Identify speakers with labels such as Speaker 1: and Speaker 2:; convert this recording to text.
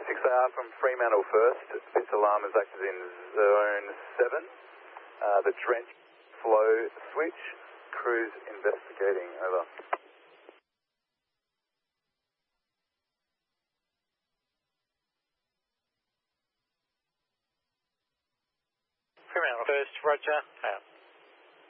Speaker 1: 6AR from Fremantle first. This alarm is active in zone 7. The drench flow switch. Crews investigating. Over.
Speaker 2: Fremantle first, roger, out.